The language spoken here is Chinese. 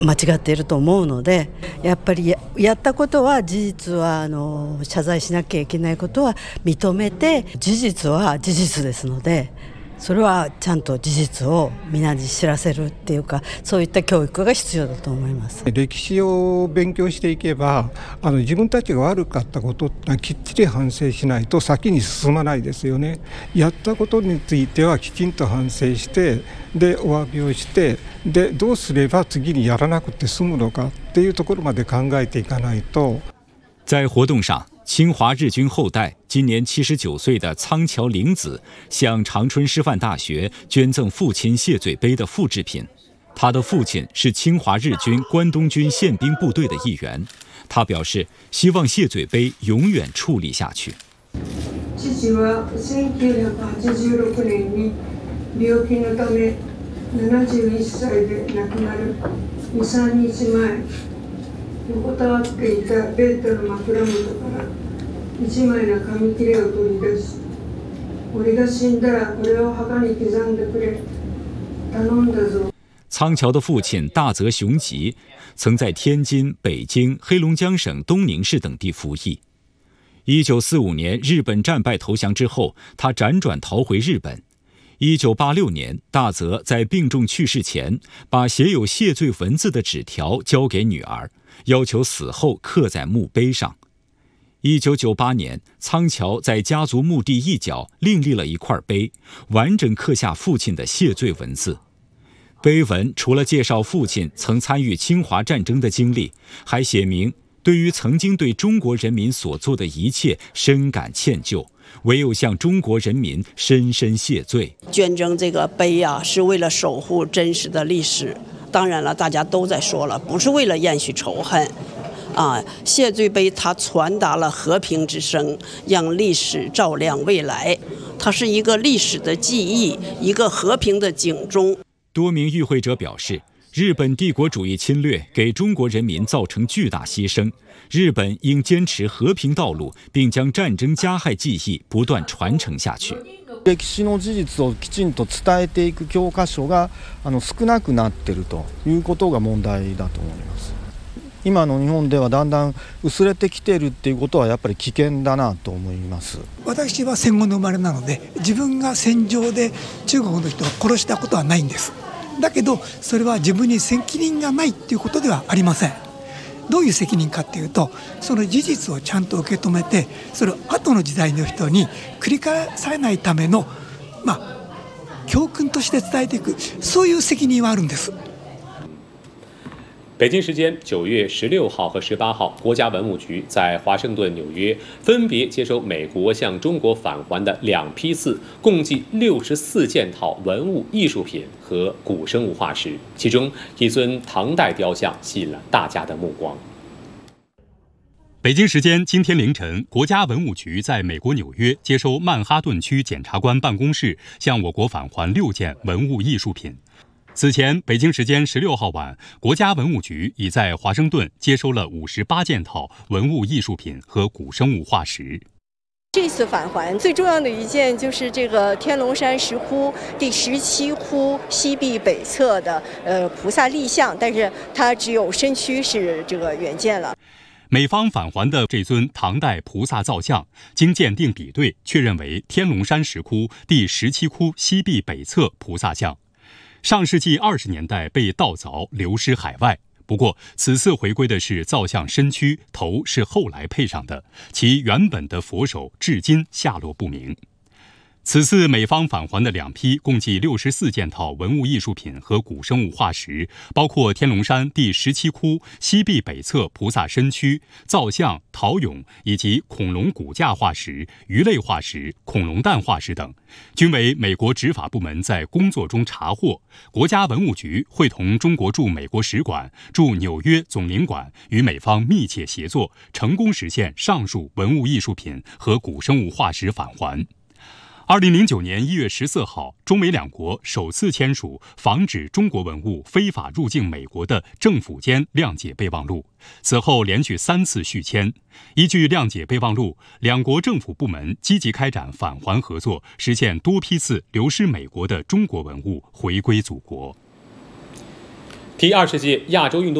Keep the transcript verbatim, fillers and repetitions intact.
間違っていると思うので、やっぱり や, やったことは事実はあの謝罪しなきゃいけないことは認めて、事実は事実ですので、それはちゃんと事実をみんなに知らせるっていうか、そういった教育が必要だと思います。 歴史を勉強していけば、あの自分たちが悪かったことってきっちり反省しないと先に進まないですよね。やったことについてはきちんと反省して、でお詫びをして、でどうすれば次にやらなくて済むのかっていうところまで考えていかないと。 在活动上，侵华日军后代今年七十九岁的仓桥玲子向长春师范大学捐赠父亲谢嘴碑的复制品。他的父亲是侵华日军关东军宪兵部队的一员，他表示希望谢嘴碑永远矗立下去。 父はせんきゅうひゃくはちじゅうろくねんに病気のためななじゅういっさいで亡くなるに、さんにちまえ、横たわっていたベッドの枕元から一枚の紙切れを取り出し、俺が死んだらこれを墓に刻んでくれ、頼んだぞ。 仓桥的父亲大泽雄吉曾在天津、北京、黑龙江省东宁市等地服役。一九四五年日本战败投降之后，他辗转逃回日本。一九八六年，大泽在病重去世前，把写有谢罪文字的纸条交给女儿，要求死后刻在墓碑上。一九九八年，仓桥在家族墓地一角另立了一块碑，完整刻下父亲的谢罪文字。碑文除了介绍父亲曾参与侵华战争的经历，还写明对于曾经对中国人民所做的一切深感歉疚，唯有向中国人民深深谢罪。 捐赠这个碑啊，是为了守护真实的历史。当然了，大家都在说了，不是为了延续仇恨。啊，谢罪碑它传达了和平之声，让历史照亮未来。它是一个历史的记忆，一个和平的警钟。 多名与会者表示，日本帝国主义侵略给中国人民造成巨大牺牲，日本应坚持和平道路，并将战争加害记忆不断传承下去。 歴史の事実をきちんと伝えていく教科書があの少なくなっているということが問題だと思います。今の日本ではだんだん薄れてきているっていうことはやっぱり危険だなと思います。 私は戦後の生まれなので、自分が戦場で中国の人を殺したことはないんです。だけどそれは自分に責任がないっていうことではありません。どういう責任かっていうと、その事実をちゃんと受け止めて、それを後の時代の人に繰り返されないための、まあ、教訓として伝えていく、そういう責任はあるんです。 北京时间九月十六号和十八号，国家文物局在华盛顿、纽约分别接收美国向中国返还的两批次，共计六十四件套文物艺术品和古生物化石，其中一尊唐代雕像吸引了大家的目光。 北京时间今天凌晨，国家文物局在美国纽约接收曼哈顿区检察官办公室向我国返还六件文物艺术品。此前，北京时间十六号晚，国家文物局已在华盛顿接收了五十八件套文物艺术品和古生物化石。 这次返还最重要的一件就是这个天龙山石窟第十七窟西壁北侧的呃菩萨立像，但是它只有身躯是这个原件了。 美方返还的这尊唐代菩萨造像，经鉴定比对，确认为天龙山石窟第十七窟西壁北侧菩萨像。上世纪二十年代被盗凿流失海外，不过此次回归的是造像身躯，头是后来配上的，其原本的佛手至今下落不明。此次美方返还的两批共计六十四件套文物艺术品和古生物化石，包括天龙山第十七窟西壁北侧菩萨身躯、造像、陶俑以及恐龙骨架化石、鱼类化石、恐龙蛋化石等，均为美国执法部门在工作中查获。国家文物局会同中国驻美国使馆、驻纽约总领馆与美方密切协作，成功实现上述文物艺术品和古生物化石返还。二零零九年一月十四号，中美两国首次签署防止中国文物非法入境美国的政府间谅解备忘录。此后连续三次续签。依据谅解备忘录，两国政府部门积极开展返还合作，实现多批次流失美国的中国文物回归祖国。 第二十届亚洲运动